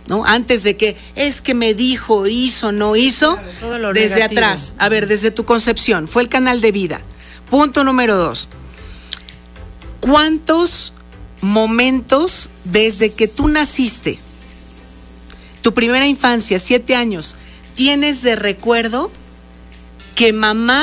¿no? Antes de que es que me dijo, hizo, no hizo, claro, todo lo desde negativo. atrás. A ver, desde tu concepción, fue el canal de vida. Punto número 2. ¿Cuántos momentos desde que tú naciste, tu primera infancia, 7 años, tienes de recuerdo que mamá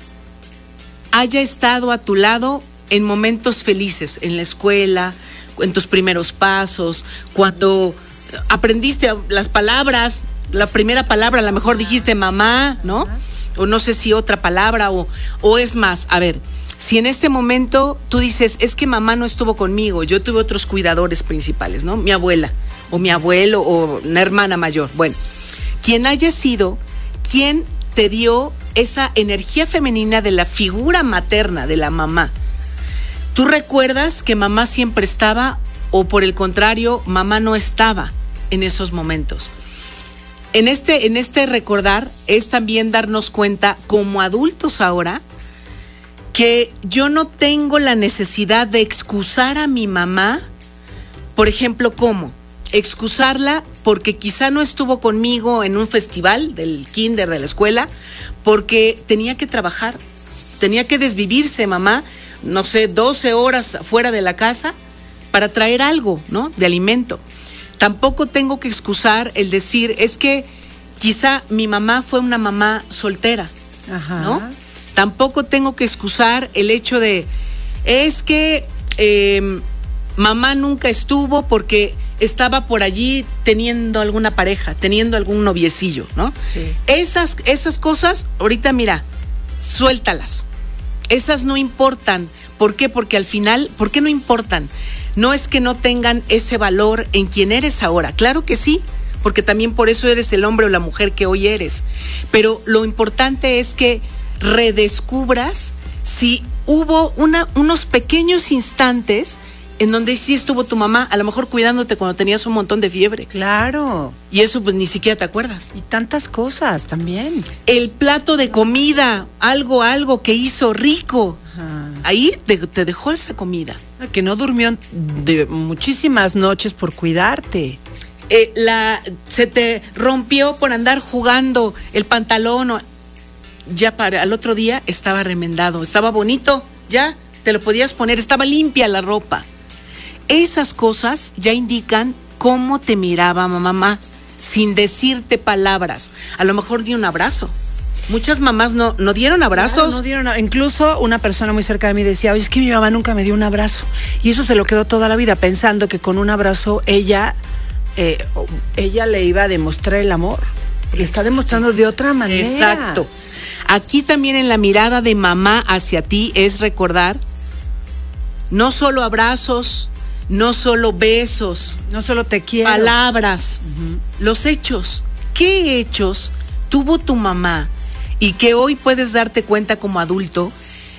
haya estado a tu lado en momentos felices, en la escuela, en tus primeros pasos, cuando aprendiste las palabras, la primera palabra, a lo mejor dijiste mamá, ¿no? O no sé si otra palabra, o es más, a ver, si en este momento tú dices, es que mamá no estuvo conmigo, yo tuve otros cuidadores principales, ¿no? Mi abuela, o mi abuelo, o una hermana mayor. Bueno, quien haya sido, quien te dio esa energía femenina de la figura materna, de la mamá. ¿Tú recuerdas que mamá siempre estaba, o por el contrario, mamá no estaba en esos momentos? En este recordar es también darnos cuenta como adultos ahora que yo no tengo la necesidad de excusar a mi mamá, por ejemplo, ¿cómo? Excusarla porque quizá no estuvo conmigo en un festival del kinder, de la escuela, porque tenía que trabajar, tenía que desvivirse mamá, no sé, 12 horas fuera de la casa para traer algo, ¿no? De alimento. Tampoco tengo que excusar el decir, es que quizá mi mamá fue una mamá soltera, Ajá. ¿no? Tampoco tengo que excusar el hecho de, es que mamá nunca estuvo porque estaba por allí teniendo alguna pareja, teniendo algún noviecillo, ¿no? Sí. Esas cosas, ahorita mira, suéltalas. Esas no importan. ¿Por qué? Porque al final, ¿por qué no importan? No es que no tengan ese valor en quien eres ahora. Claro que sí, porque también por eso eres el hombre o la mujer que hoy eres. Pero lo importante es que redescubras si hubo unos pequeños instantes en donde sí estuvo tu mamá, a lo mejor cuidándote cuando tenías un montón de fiebre. Claro. Y eso pues ni siquiera te acuerdas. Y tantas cosas también. El plato de comida, algo que hizo rico. Ajá. Ahí te dejó esa comida. Que no durmió de muchísimas noches por cuidarte. Se te rompió por andar jugando el pantalón. Ya al otro día estaba remendado, estaba bonito, ya te lo podías poner, estaba limpia la ropa. Esas cosas ya indican cómo te miraba mamá, sin decirte palabras. A lo mejor di un abrazo. Muchas mamás no dieron abrazos. Claro, no dieron, incluso una persona muy cerca de mí decía, oye, es que mi mamá nunca me dio un abrazo. Y eso se lo quedó toda la vida, pensando que con un abrazo ella le iba a demostrar el amor. Le está demostrando de otra manera. Exacto. Aquí también en la mirada de mamá hacia ti es recordar no solo abrazos, no solo besos, no solo te quiero, palabras, los hechos. ¿Qué hechos tuvo tu mamá y que hoy puedes darte cuenta como adulto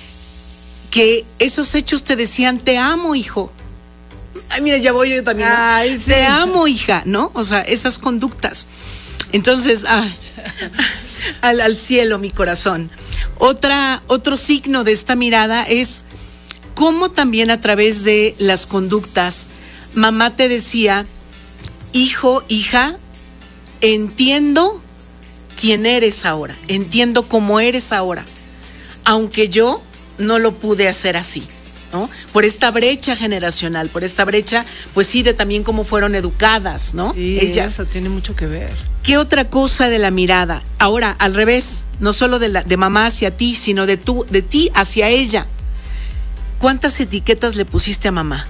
que esos hechos te decían te amo, hijo? Ay, mira, ya voy yo también, ¿no? Ay, sí. Te amo, hija, ¿no? O sea, esas conductas. Entonces, al cielo mi corazón. Otro signo de esta mirada es cómo también a través de las conductas mamá te decía, hijo, hija, entiendo quién eres ahora, entiendo cómo eres ahora, aunque yo no lo pude hacer así, ¿no? Por esta brecha generacional, por esta brecha, pues sí, de también cómo fueron educadas, ¿no? Sí, ellas. eso tiene mucho que ver. ¿Qué otra cosa de la mirada? Ahora, al revés, no solo de mamá hacia ti, sino de ti hacia ella. ¿Cuántas etiquetas le pusiste a mamá?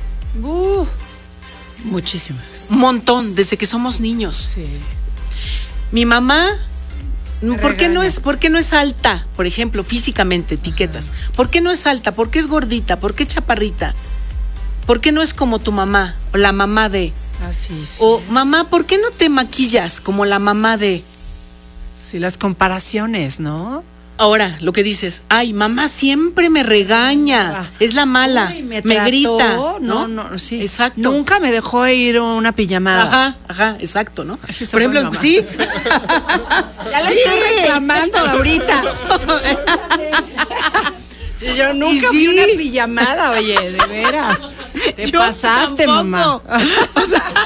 Muchísimas. Un montón, desde que somos niños. Sí. Mi mamá, ¿por qué no es alta? Por ejemplo, físicamente, etiquetas. Ajá. ¿Por qué no es alta? ¿Por qué es gordita? ¿Por qué chaparrita? ¿Por qué no es como tu mamá? O la mamá de. Así sí. O mamá, ¿por qué no te maquillas como la mamá de? Sí, las comparaciones, ¿no? Ahora, lo que dices, ay, mamá siempre me regaña, es la mala, uy, me trató, grita. No, sí. Exacto. Nunca me dejó ir a una pijamada. Ajá, exacto, ¿no? Esa por ejemplo, mamá. sí. Ya la estoy reclamando ahorita. Yo nunca fui una pijamada, oye, de veras. Te pasaste, tampoco. mamá. O sea,